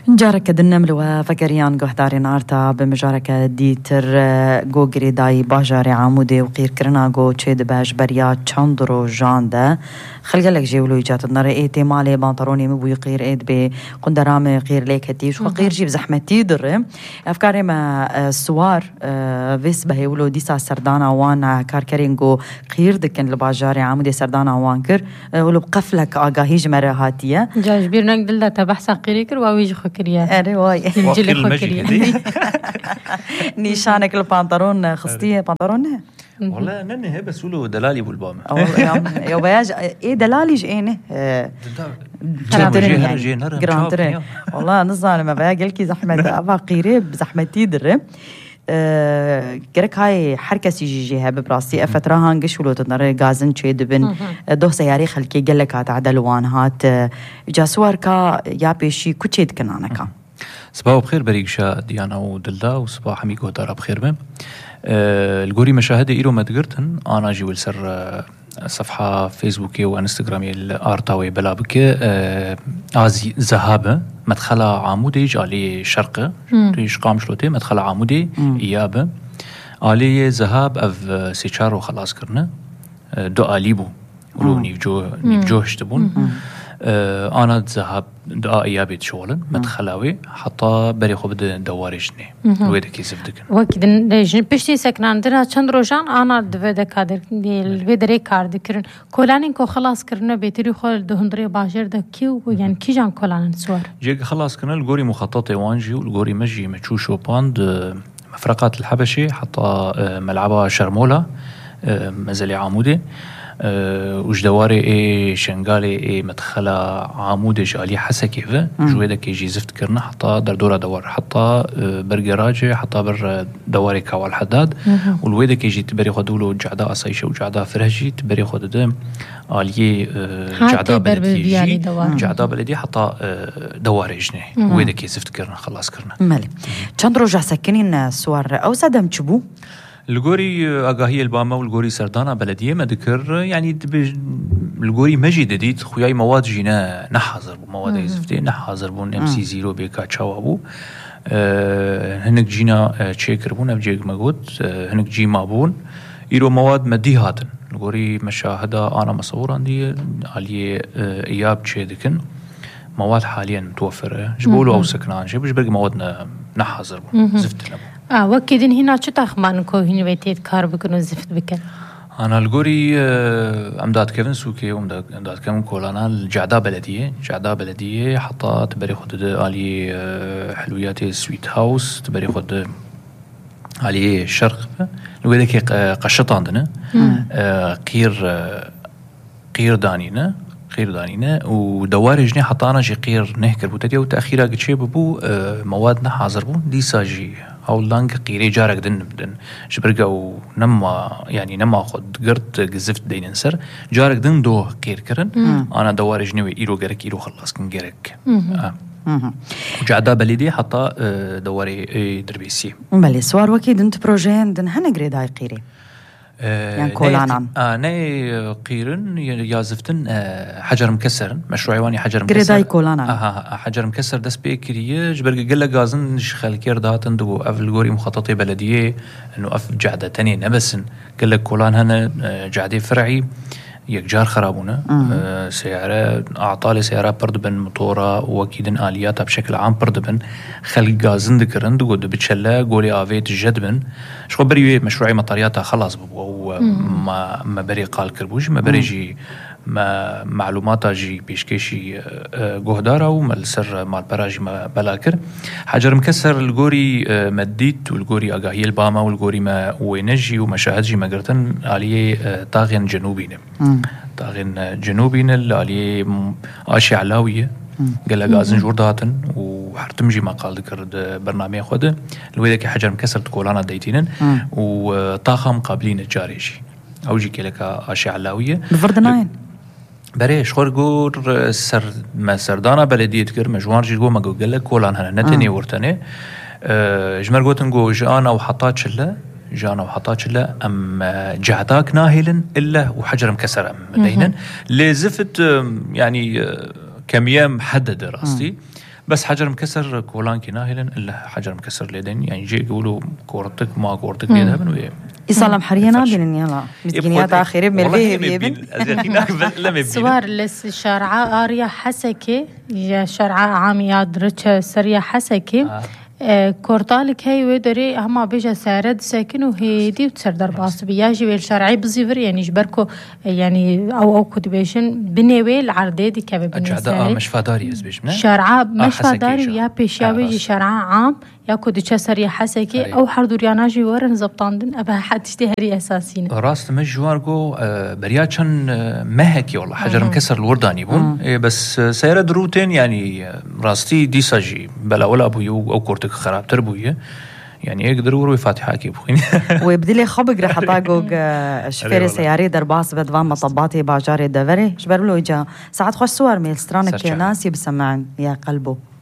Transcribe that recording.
جارك دنمل وفكريان قهداري نارتا بمجارك ديتر جوجري داي باجاري عمودي وقير كرناغو تشيد باج بريا تشاندرو جاندا خلقلك جيولو يجات النار ايتي مالي بانطروني مبو يقير ايد بي قندرامي قير ليك هتيش وقير جيب زحمتي در افكاري ما سوار فيس بهيولو ديسا سردانا وان كاركرينغو قير دكن لباجاري عمودي سردانا وان كر ولو بقفلك آقاهيج مرهاتية جاج بيرناك دلتا تبحثا قيريكر واويج خكريا أري واي وكيل المجي نيشانك البانطرون خصتيه بانطرون والله ننه بس ولو دلالي بالبام يا بياج ايه دلالي جينه جرانترين والله نظام بياج الكي زحمه ابا قريب زحمتي در كرك هاي حركة سيجيها ببراسي أفترة هانجش ولو تنر غازن تشيد بن دو سياري خلكي قلك هات عدلوان هات جاسوار كا يا بيشي كتشيد كنانكا صباح بخير بريقشا ديانا ودلدا وصباح حميقو دارا بخير بم القوري مشاهدة إيرو مدقرتن أنا جي والسر صفحة فيسبوكي وانستغرامي الارتاوي بلابك آزي ذهابة مدخلة عمودي جالي شرقة ريش قام شلوتي مدخلة عمودي إيابة آلي ذهاب أف سيشارو خلاص كرنا دو آليبو ولو نيفجوه اشتبون أنا ذهاب دعاء إيابي تشولا مدخلاوي حتى بري خبد دوارجني ويدا كيسف دكن وكدن لجن بشتي سكنان درا چند روزان أنا دويدا كادر الويدري كارد كرن كولانين كو خلاص كرنا بيتري خول دهندري باجر دا كيو يعني كي جان كولانين سوار جيك خلاص كرنا الجوري مخططي وانجي والجوري مجي متشوشو باند مفرقات الحبشي حتى ملعبها شرمولا مزلي عمودي وجدواري اي شنغالي اي مدخلة عمودي جالي حسا كيفه جويدا كي جي زفت كرنا حتى دردورة دوار حتى برقراجي حتى بر دواري كاوال حداد والويدا كي جي تبري خدولو جعدا أصيشة وجعدا فرهجي تبري خدده آلية جعدا بلدي جعدا بلدي حتى دواري جني ويدا كي زفت كرنا خلاص كرنا مالي چند روجا سكنين سوار أو سادم چبو الجوري أجاهي الباما والجوري سردانا بلدية ما ذكر يعني الجوري مجد جديد خوياي مواد جينا نحاضر مواد يزفتي نحاضر بون MC زيرو بيكا تشاوابو هنك جينا تشيكر بون أبجيك مجود هنك جي مابون يرو مواد مدي هاتن الجوري مشاهدة أنا مصور عندي عليه إياب تشيدكن مواد حاليا متوفرة جبولو أو سكنان جبش برق موادنا نحاضر بون زفت لبو وكيدن هنا شو تخمان كو هني بيتيت كار بكنو زفت بكن أنا الجوري أمداد كيفن سوكي أمداد كيفن كولانا الجعدا بلدية حتى تبري خد علي حلويات سويت هاوس تبري خد علي شرق لو كي قشط عندنا قير دانينا ودوارجني حتى أنا جي قير نهكر بوتدي وتأخيرا قد شيء ببو موادنا حاضر بون دي ساجي أو لانك قيري جارك بدن جبرقا نما خد قرد قزفت دين نسر جارك دن دو قير كرن أنا دوارجني وإيرو قرك إيرو خلاص كن قرك وجعدا بلدي حتى دواري دربيسي مالي سوار وكيد انت بروجين دن هنا قريد هاي قيري يعني كولانان ناي قيرن يازفتن حجر مكسر مشروعي حجر مكسر قريداي كولانان حجر مكسر دس بيكريه جبرق قل غازن خالكير داتن دو اف الجوري مخططي بلديه انه اف جعده تاني نبسن قل كولان هنا جعدي فرعي يكجار خرابونه سيارة أعطالي سيارة بردبن موتورة وكيدن آلياتها بشكل عام بردبن خلق غازن ذكرن دو بتشلا قولي آفيت جدبن شو بري مشروعي مطارياتها خلاص ببو ما بري قال كربوش ما بري جي ما معلوماتها جي بيشكيشي جهدارة ومالسر مال براجي ما بلاكر حجر مكسر الجوري مديت والجوري أجاهي الباما والجوري ما وينجي ومشاهدجي ما قرتن عليه طاغن جنوبين طاغن جنوبين اللي عليه آشي علاوية قال غازن جورداتن وحرتمجي ما قال ذكر برنامج خده الويدك حجر مكسر تقولانا دايتينن وطاقم قابلين الجاريجي أو جي كلك آشي علاوية بفردناين برای شخورگور سردانا بلدیه تکر مجوار جیگو مگو گله کولان هنه نتنی ورتنه جمر گوتن گو جانا وحطات شله ام جعداك ناهلن الا وحجر مكسر ام دينن لزفت يعني كمية محددة راستي بس حجر مكسر كولان كناهلن إلا حجر مكسر ليدن يعني جي يقولوا كورتك ما كورتك ليدها بنو يسلم حرينا بين يلا مسكينيات آخرين من البيه بيبن سوار لس شارع آريا حسكي يا شارع عامي درتش سريا حسكي كورتالك هاي ودري هما بيجا سارد ساكنوا هيدي وتسردر باص بياجي بالشرعي بزيفر يعني جبركو يعني او كتبيشن بنوي العرضي دي كبه بالنسبه مش فاداري ازبيش من شرعه مش فاداري يا بيشاوي شرعه عام يا كودتش سريا حسكي او حردورياناجي ورن زبطاندن ابها حد تشتهري اساسين راست مجوارغو برياتشن مهكي والله حجر مكسر الورداني بون بس سير دروتين يعني راستي دي ساجي بلا ولا ابو او كورتك خراب تربويه يعني يقدروا فاتحه كي بخين ويبدلي خبق رح طاقوق شفير سياري درباس بدوان مطباتي باجاري دفري جبرلو اجا ساعات خوش صور ميل سترانك ناس يبسمعن يا قلبه